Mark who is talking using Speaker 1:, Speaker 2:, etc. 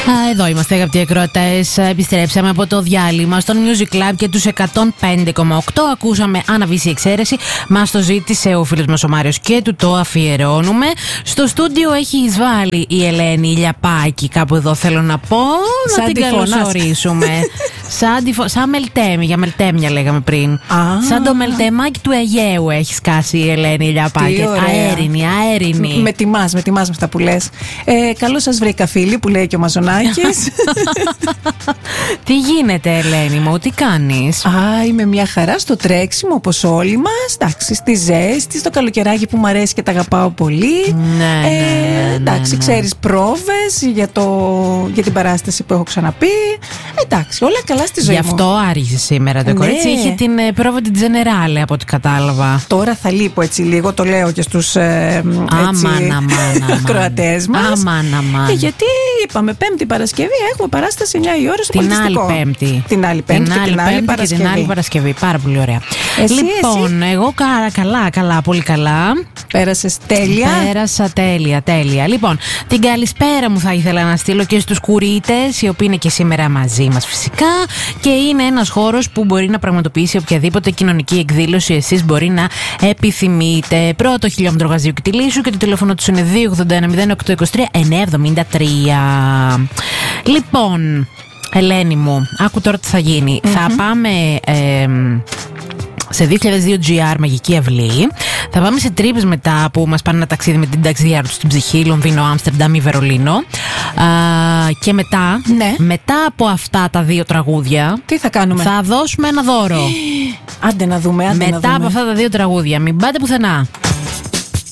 Speaker 1: Εδώ είμαστε, αγαπητοί ακροατές. Επιστρέψαμε από το διάλειμμα στον Music Club και τους 105,8. Ακούσαμε Αναβήσει η εξαίρεση. Μας το ζήτησε ο φίλος μας ο Μάριος και του το αφιερώνουμε. Στο στούντιο έχει εισβάλει η Ελένη Ηλιαπάκη. Κάπου εδώ θέλω να πω. Να την καλωσορίσουμε. Σαν μελτέμι, για μελτέμια λέγαμε πριν. Σαν το μελτεμάκι του Αιγαίου έχει σκάσει η Ελένη Ηλιαπάκη. Αέρινη.
Speaker 2: Με τιμάς με αυτά που λες. Καλώς σας βρήκα, φίλοι, που λέει και ο Μαζονάκης.
Speaker 1: Τι γίνεται, Ελένη μου, τι κάνεις?
Speaker 2: Είμαι μια χαρά στο τρέξιμο, όπως όλοι μας. Εντάξει, στη ζέστη, στο καλοκαιράκι που μου αρέσει και τα αγαπάω πολύ. Εντάξει, ξέρεις, πρόβες για την παράσταση που έχω ξαναπεί. Εντάξει, όλα καλά στη ζωή μου.
Speaker 1: Γι' αυτό άρχισε σήμερα το κορίτσι. Είχε την πρόβα την Τζενεράλε, από ό,τι κατάλαβα.
Speaker 2: Τώρα θα λείπω έτσι λίγο, το λέω και στους ακροατές μας. Γιατί είπαμε Πέμπτη Παρασκευή έχουμε παράσταση 9 η ώρα στο Πολιτιστικό.
Speaker 1: Την άλλη Πέμπτη.
Speaker 2: Την άλλη Πέμπτη και την άλλη Παρασκευή.
Speaker 1: Και την άλλη Παρασκευή. Πάρα πολύ ωραία. Λοιπόν, εγώ καλά, πολύ καλά.
Speaker 2: Πέρασες τέλεια?
Speaker 1: Πέρασα τέλεια. Λοιπόν, την καλησπέρα μου θα ήθελα να στείλω και στους κουρίτες, οι οποίοι είναι και σήμερα μαζί μας φυσικά. Και είναι ένας χώρος που μπορεί να πραγματοποιήσει οποιαδήποτε κοινωνική εκδήλωση εσείς μπορεί να επιθυμείτε. Πρώτο χιλιόμετρο Γαζίου και τη Λύσου και το τηλέφωνο τους είναι 281-0823-973. Λοιπόν, Ελένη μου, άκου τώρα τι θα γίνει. Θα πάμε σε 2002 GR Μαγική Αυλή. Θα πάμε σε τρύπες μετά που μας πάνε ένα ταξίδι με την ταξιδιάρα του στην ψυχή, Λονδίνο, Άμστερνταμ ή Βερολίνο. Και μετά από αυτά τα δύο τραγούδια,
Speaker 2: τι θα κάνουμε?
Speaker 1: Θα δώσουμε ένα δώρο.
Speaker 2: Άντε να δούμε.
Speaker 1: Μετά από αυτά τα δύο τραγούδια, μην πάτε πουθενά.